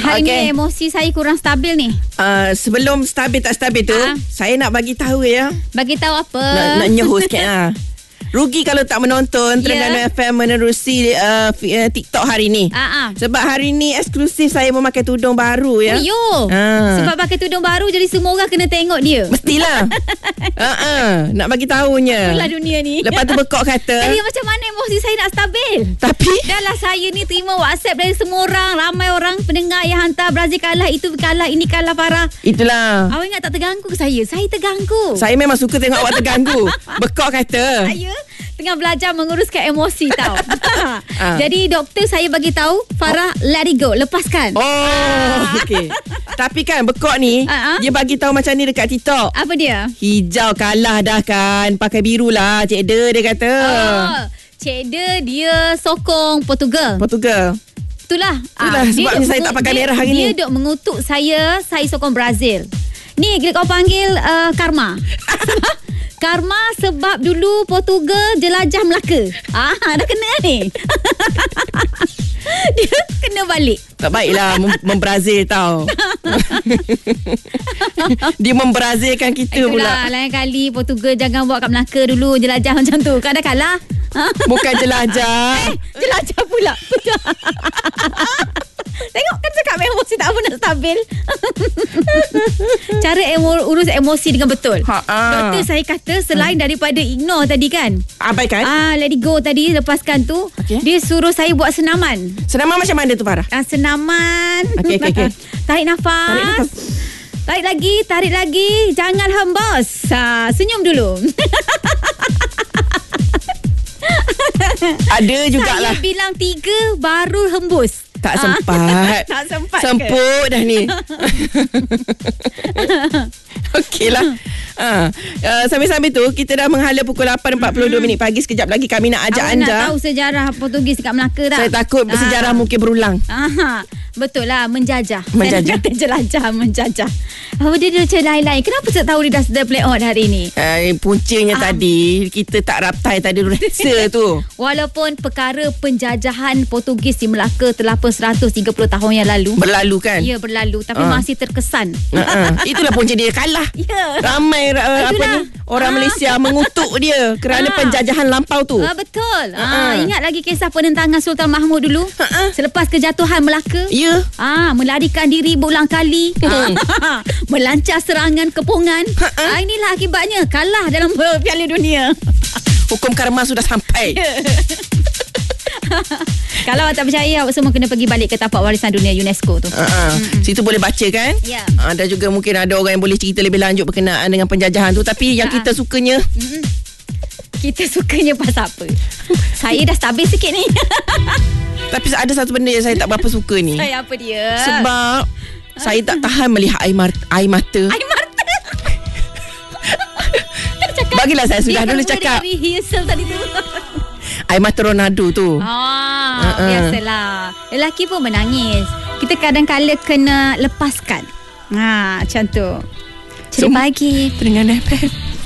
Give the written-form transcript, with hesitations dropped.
Hari ni emosi saya kurang stabil ni. Sebelum stabil tak stabil tu, saya nak bagi tahu ya. Bagi tahu apa? Nak nyehu sikit lah. Rugi kalau tak menonton Terengganu FM menerusi TikTok hari ni. Sebab hari ni eksklusif saya memakai tudung baru ya. Sebab pakai tudung baru jadi semua orang kena tengok dia. Mestilah. Nak bagi tahunya. Itulah dunia ni. Lepas tu Bekok kata, macam mana emosi saya nak stabil? Tapi dah lah saya ni terima WhatsApp dari semua orang. Ramai orang pendengar yang hantar Brazil kalah, itu kalah, ini kalah, Farah. Itulah. Awak ingat tak terganggu ke saya? Saya terganggu. Saya memang suka tengok awak terganggu. Bekok kata saya tengah belajar menguruskan emosi tau. Jadi doktor saya bagi tahu, Farah, let it go, lepaskan. Okey. Tapi kan Bekok ni dia bagi tahu macam ni dekat TikTok. Apa dia? Hijau kalah dah kan, pakai biru lah Cik De, dia kata. Cik De dia sokong Portugal. Itulah sebabnya saya tak pakai merah hari ni. Dia duk mengutuk saya sokong Brazil. Ni kau panggil karma. Karma sebab dulu Portugal jelajah Melaka. Dah kena ni. Dia kena balik. Tak baiklah membrazil tau. Dia membrazilkan kita. Itulah, pula. Lain kali Portugal jangan buat kat Melaka dulu jelajah macam tu. Kan dah kalah. Bukan jelajah. Jelajah pula. Tengok kan cakap emosi tak pernah stabil. Cara urus emosi dengan betul. Doktor saya kata selain daripada ignore tadi kan, abaikan, let it go tadi, lepaskan tu, dia suruh saya buat senaman. Senaman macam mana tu, Farah? Senaman. Okay. Tarik nafas. Tarik lagi. Jangan hembus. Senyum dulu. Ada jugalah. Saya bilang 3 baru hembus. Tak sempat. Tak sempat. Semput dah ni. Okeylah. Sambil-sambil tu kita dah menghala pukul 8.42 pagi. Sekejap lagi kami nak ajak anda. Nak tahu sejarah Portugis dekat Melaka tak? Saya takut sejarah mungkin berulang. Betul lah, menjajah. Saya kata jelajah, menjajah. Dia macam lain-lain. Kenapa tak tahu dia dah play out hari ni? Puncanya tadi kita tak raptai tadi rasa tu. Walaupun perkara penjajahan Portugis di Melaka telah 130 tahun yang lalu. Berlalu kan? Ya, berlalu. Tapi masih terkesan. Itulah punca dia kalah. Ramai orang Malaysia mengutuk dia kerana penjajahan lampau tu. Betul. Ingat lagi kisah penentangan Sultan Mahmud dulu? Selepas kejatuhan Melaka. Ya. Melarikan diri berulang kali. Melancar serangan kepungan. Inilah akibatnya kalah dalam Piala Dunia. Hukum karma sudah sampai. Kalau awak tak percaya, awak semua kena pergi balik ke tapak warisan dunia UNESCO tu. Situ boleh baca kan? Dan juga mungkin ada orang yang boleh cerita lebih lanjut berkenaan dengan penjajahan tu. Tapi yang kita sukanya, kita sukanya pasal apa? Saya dah stabil sikit ni. Tapi ada satu benda yang saya tak berapa suka ni. Saya apa dia? Sebab saya tak tahan melihat air mata. Air mata? Bagilah saya sudah dulu cakap. Dia rehearsal tadi tu. Air mata Ronaldo tu. Biasalah. Lelaki pun menangis. Kita kadang-kala kena lepaskan. Macam tu. Cerita pagi Terengganu FM.